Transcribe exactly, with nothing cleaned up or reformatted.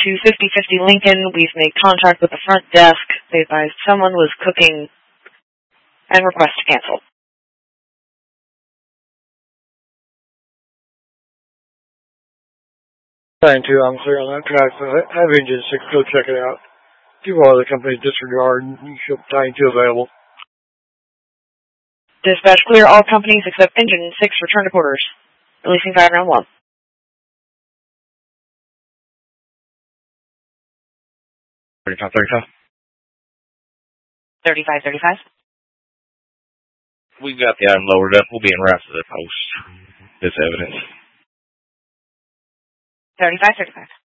to fifty fifty Lincoln. We've made contact with the front desk. They advised someone was cooking and request to cancel. nine two, I'm clear on that track. So have Engine six go check it out. Two other companies disregard and ship nine two available. Dispatch clear all companies except Engine six return to quarters. Releasing five round one. thirty-five thirty-five. thirty-five thirty-five. We've got the item lowered up. We'll be en route to the post. This evidence. thirty-five thirty-five.